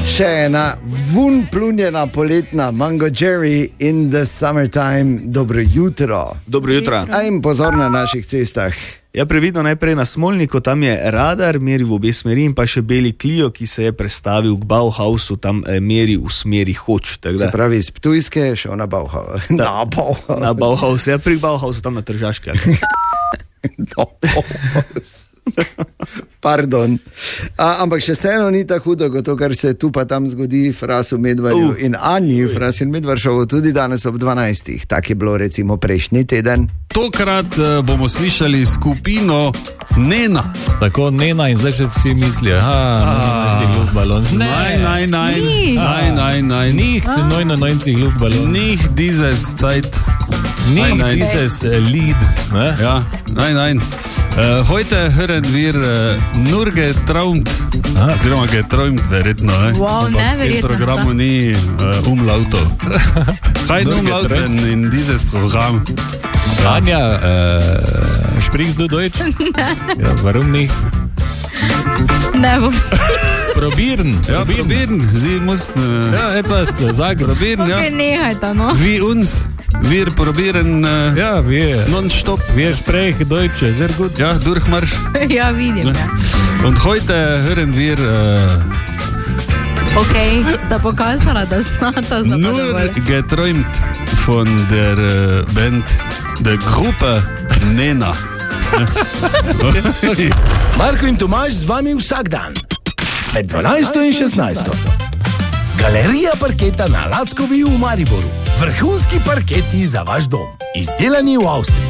Še ena plunjena poletna Mango Jerry in the summertime. Dobro jutro. Dobro jutro. In pozor na naših cestah. Ja, previdno najprej na Smolniku, tam je radar, meri v obe smeri, in pa še beli Clio, ki se je prestavil k Bauhausu, tam meri v smeri Hoč. Se pravi, iz Ptujske šel na Bauhaus. Na Bauhaus, ja, pri Bauhausu, tam na Tržaški. Pardon. Ampak še vseeno ni tako hudo, kot to, kar se tu pa tam zgodi Frasu Medvarju in Anji. Fras in Medvar šovo tudi danes ob 12. Tak je bilo recimo prejšnji teden. Tokrat bomo slišali skupino Nena. Tako Nena in zdaj še vsi mislijo, Luftballon. Nicht 99 Luftballon. Nicht dieses Zeit. Nicht dieses Lied. Ne? Ja, nein. Heute hören wir nur geträumt. Geträumt verjetno. Wow, neverjetno. V programu ni umlauto. Kein Umlaut in dieses Programm. Anja, sprichst du Deutsch? Ja, warum nicht? Ne bom. Probieren. Ja, probieren. Sie muss etwas sagen. Probieren, ja. Okay, nehajte, no. Wie uns. Wir probieren wir non-stop. Wir sprechen Deutsch, sehr gut. Ja, Durchmarsch. Ja, vidim. Ja. Und heute hören wir Okay, sta pokazala, da znata za nur geträumt von der Band, der Gruppe Nena. Marko in Tomaž z vami vsak dan. Med 12 in 16. Galerija parketa na Lackovi v Mariboru. Vrhunski parketi za vaš dom. Izdelani v Avstriji.